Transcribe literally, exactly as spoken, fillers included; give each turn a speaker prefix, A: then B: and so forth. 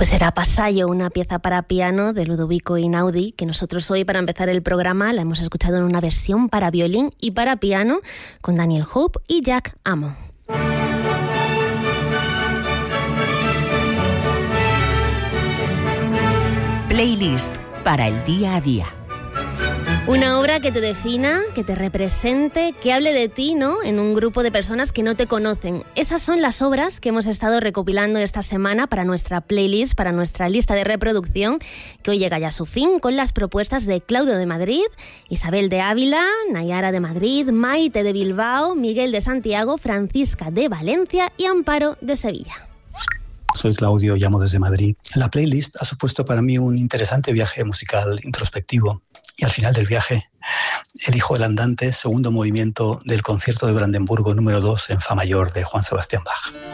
A: Pues era Pasaggio, una pieza para piano de Ludovico Einaudi, que nosotros hoy, para empezar el programa, la hemos escuchado en una versión para violín y para piano con Daniel Hope y Jack Ammon.
B: Playlist para el día a día.
A: Una obra que te defina, que te represente, que hable de ti, ¿no?, en un grupo de personas que no te conocen. Esas son las obras que hemos estado recopilando esta semana para nuestra playlist, para nuestra lista de reproducción, que hoy llega ya a su fin con las propuestas de Claudio de Madrid, Isabel de Ávila, Nayara de Madrid, Maite de Bilbao, Miguel de Santiago, Francisca de Valencia y Amparo de Sevilla.
C: Soy Claudio, llamo desde Madrid. La playlist ha supuesto para mí un interesante viaje musical introspectivo. Y al final del viaje, elijo el andante segundo movimiento del concierto de Brandenburgo número dos en Fa mayor de Juan Sebastián Bach.